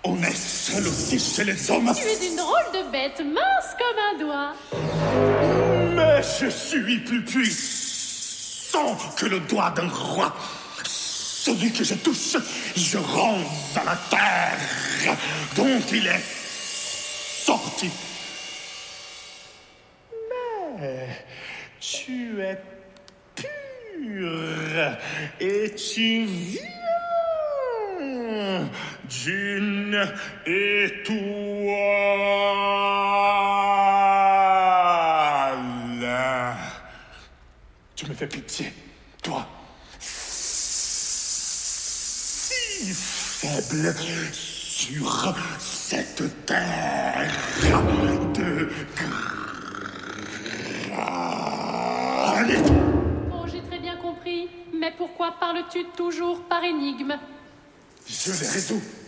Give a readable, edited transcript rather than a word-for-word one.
On est seul aussi chez les hommes. Tu es une drôle de bête, mince comme un doigt. Mais je suis plus puissant que le doigt d'un roi. Celui que je touche, je rends à la terre dont il est sorti. Mais tu es pur et tu viens d'une étoile. Tu me fais pitié, toi. Si faible sur cette terre de granit. Oh, j'ai très bien compris. Mais pourquoi parles-tu toujours par énigme? Je les résous.